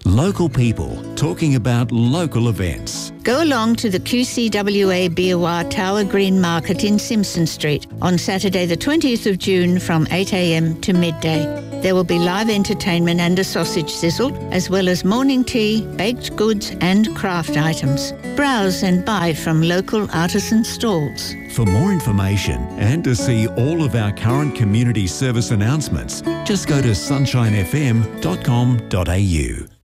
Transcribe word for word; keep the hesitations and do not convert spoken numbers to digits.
Local people talking about local events. Go along to the Q C W A Biawar Tower Green Market in Simpson Street on Saturday the twentieth of June from eight a m to midday. There will be live entertainment and a sausage sizzle, as well as morning tea, baked goods and craft items. Browse and buy from local artisan stalls. For more information and to see all of our current community service announcements, just go to sunshine f m dot com dot a u.